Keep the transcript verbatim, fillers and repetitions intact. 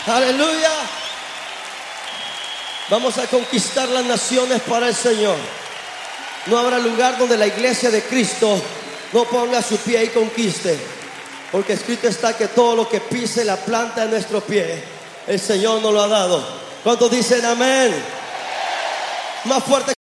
Aleluya. Vamos a conquistar las naciones para el Señor. No habrá lugar donde la iglesia de Cristo no ponga su pie y conquiste, porque escrito está que todo lo que pise la planta de nuestro pie, el Señor nos lo ha dado. ¿Cuántos dicen amén? Más fuerte.